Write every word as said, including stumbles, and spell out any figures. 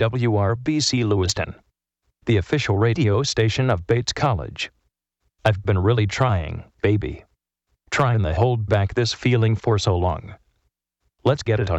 W R B C Lewiston, the official radio station of Bates College. I've been really trying, baby. Trying to hold back this feeling for so long. Let's get it on